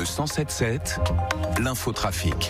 107.7, l'infotrafic.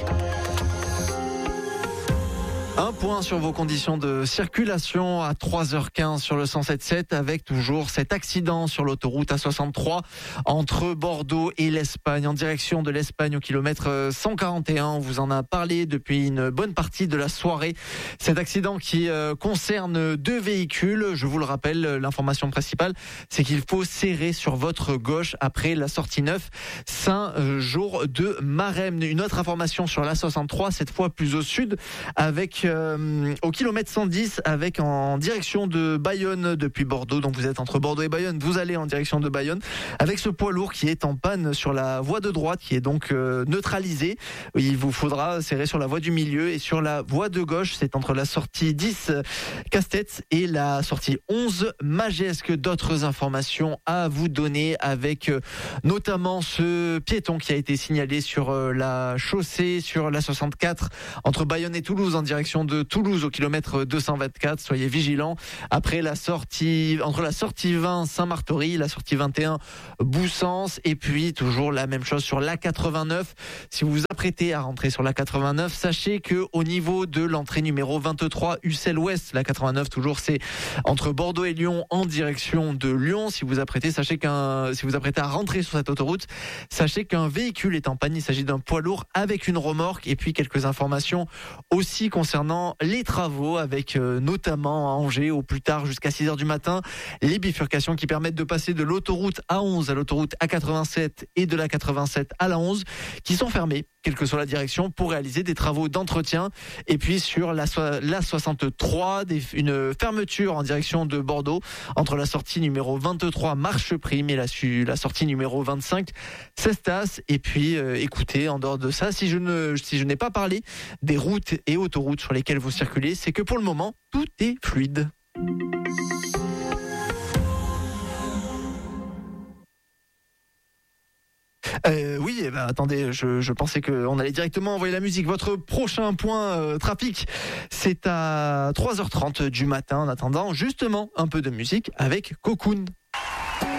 Un point sur vos conditions de circulation à 3h15 sur le 107.7 avec toujours cet accident sur l'autoroute A63 entre Bordeaux et l'Espagne en direction de l'Espagne au kilomètre 141. On vous en a parlé depuis une bonne partie de la soirée. Cet accident qui concerne deux véhicules. Je vous le rappelle, l'information principale, c'est qu'il faut serrer sur votre gauche après la sortie 9 Saint-Jour de Maremne. Une autre information sur l'A63, cette fois plus au sud avec au kilomètre 110 avec en direction de Bayonne depuis Bordeaux. Donc vous êtes entre Bordeaux et Bayonne, vous allez en direction de Bayonne avec ce poids lourd qui est en panne sur la voie de droite qui est donc neutralisé. Il vous faudra serrer sur la voie du milieu et sur la voie de gauche, c'est entre la sortie 10 Casse-Tête et la sortie 11 Magesque. D'autres informations à vous donner avec notamment ce piéton qui a été signalé sur la chaussée sur la 64 entre Bayonne et Toulouse en direction de Toulouse au kilomètre 224. Soyez vigilants. Après la sortie, entre la sortie 20 Saint-Martory, la sortie 21 Boussens et puis toujours la même chose sur l'A89. Si vous vous apprêtez à rentrer sur l'A89, sachez que au niveau de l'entrée numéro 23 Ussel Ouest, l'A89 toujours c'est entre Bordeaux et Lyon en direction de Lyon. Si vous apprêtez, si vous apprêtez à rentrer sur cette autoroute, sachez qu'un véhicule est en panne. Il s'agit d'un poids lourd avec une remorque et puis quelques informations aussi concernant les travaux avec notamment à Angers au plus tard jusqu'à 6h du matin, les bifurcations qui permettent de passer de l'autoroute A11 à l'autoroute A87 et de la 87 à la 11 qui sont fermées, quelle que soit la direction, pour réaliser des travaux d'entretien. Et puis sur la 63, une fermeture en direction de Bordeaux entre la sortie numéro 23 Marche Prime et la sortie numéro 25 Cestas. Et puis écoutez, en dehors de ça, si je n'ai pas parlé des routes et autoroutes sur lesquelles vous circulez, c'est que pour le moment, tout est fluide. Oui, attendez, je pensais qu'on allait directement envoyer la musique. Votre prochain point trafic, c'est à 3h30 du matin. En attendant, justement, un peu de musique avec Cocoon.